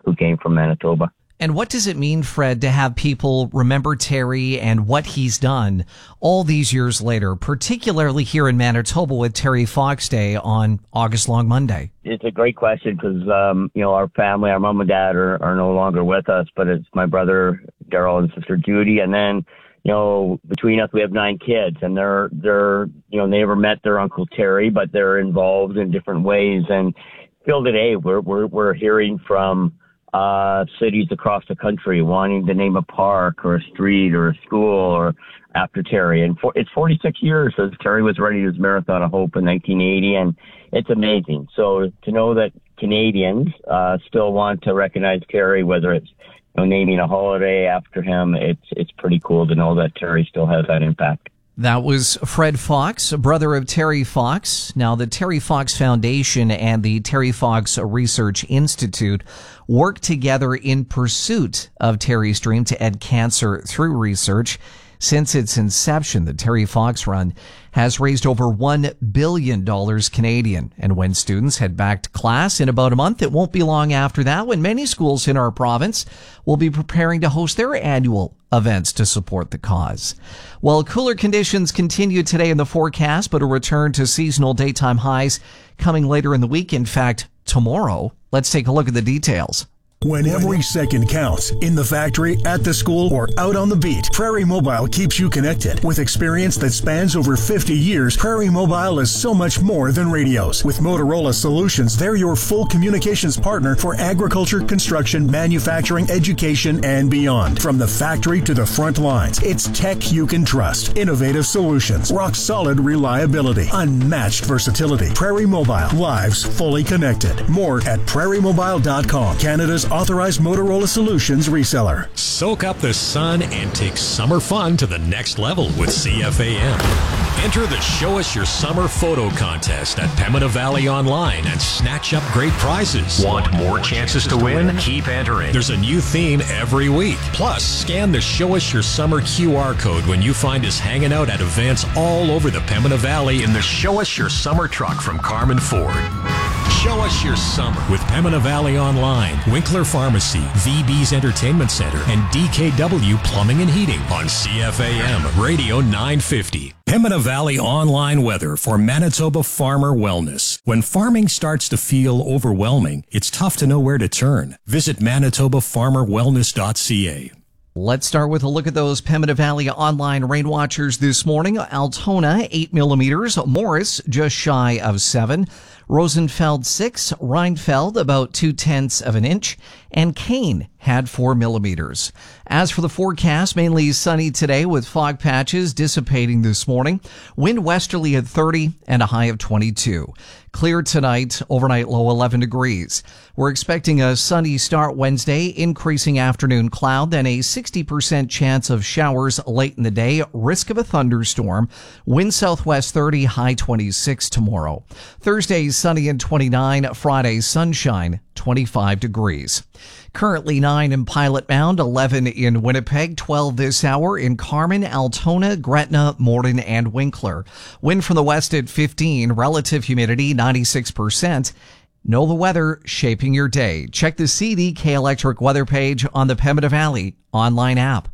who came from Manitoba. And what does it mean, Fred, to have people remember Terry and what he's done all these years later, particularly here in Manitoba with Terry Fox Day on August Long Monday? It's a great question because, our family, our mom and dad are no longer with us, but it's my brother, Daryl, and sister Judy. And then, between us, we have 9 kids, and they're they never met their Uncle Terry, but they're involved in different ways. And still today, we're hearing from cities across the country wanting to name a park or a street or a school or after Terry. And it's 46 years since Terry was running his Marathon of Hope in 1980, and it's amazing. So to know that Canadians still want to recognize Terry, whether it's naming a holiday after him, it's pretty cool to know that Terry still has that impact. That was Fred Fox, a brother of Terry Fox. Now, the Terry Fox Foundation and the Terry Fox Research Institute work together in pursuit of Terry's dream to end cancer through research. Since its inception, the Terry Fox Run has raised over $1 billion Canadian. And when students head back to class in about a month, it won't be long after that when many schools in our province will be preparing to host their annual events to support the cause. Well, cooler conditions continue today in the forecast, but a return to seasonal daytime highs coming later in the week. In fact, tomorrow. Let's take a look at the details. When every second counts, in the factory, at the school, or out on the beat, Prairie Mobile keeps you connected. With experience that spans over 50 years, Prairie Mobile is so much more than radios. With Motorola Solutions, they're your full communications partner for agriculture, construction, manufacturing, education, and beyond. From the factory to the front lines, it's tech you can trust. Innovative solutions, rock-solid reliability, unmatched versatility. Prairie Mobile, lives fully connected. More at prairiemobile.com, Canada's authorized Motorola Solutions reseller. Soak up the sun and take summer fun to the next level with CFAM. Enter the Show Us Your Summer photo contest at Pembina Valley Online and snatch up great prizes. Want more chances to win? Keep entering. There's a new theme every week. Plus, scan the Show Us Your Summer QR code when you find us hanging out at events all over the Pembina Valley in the Show Us Your Summer truck from Carmen Ford. Show Us Your Summer with Pembina Valley Online, Winkler Pharmacy, VB's Entertainment Center, and DKW Plumbing and Heating on CFAM Radio 950. Pembina Valley Online weather for Manitoba farmer wellness. When farming starts to feel overwhelming, it's tough to know where to turn. Visit manitobafarmerwellness.ca. Let's start with a look at those Pembina Valley Online rain watchers this morning. Altona, 8 millimeters. Morris, just shy of 7. Rosenfeld, 6. Reinfeld, about 0.2 of an inch. And Kane had 4 millimeters. As for the forecast, mainly sunny today with fog patches dissipating this morning. Wind westerly at 30 and a high of 22. Clear tonight, overnight low 11 degrees. We're expecting a sunny start Wednesday, increasing afternoon cloud, then a 60% chance of showers late in the day, risk of a thunderstorm. Wind southwest 30, high 26 tomorrow. Thursday, sunny and 29. Friday, sunshine, 25 degrees. Currently 9 in Pilot Mound, 11 in Winnipeg, 12 this hour in Carman, Altona, Gretna, Morden, and Winkler. Wind from the west at 15, relative humidity 96%. Know the weather shaping your day. Check the CDK Electric weather page on the Pembina Valley online app.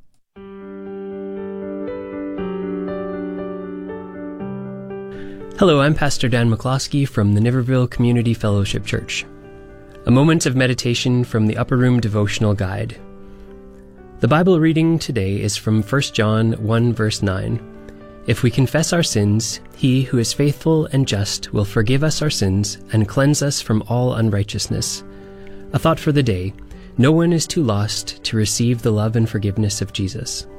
Hello, I'm Pastor Dan McCloskey from the Niverville Community Fellowship Church. A moment of meditation from the Upper Room Devotional Guide. The Bible reading today is from 1 John 1 verse 9. If we confess our sins, He who is faithful and just will forgive us our sins and cleanse us from all unrighteousness. A thought for the day. No one is too lost to receive the love and forgiveness of Jesus.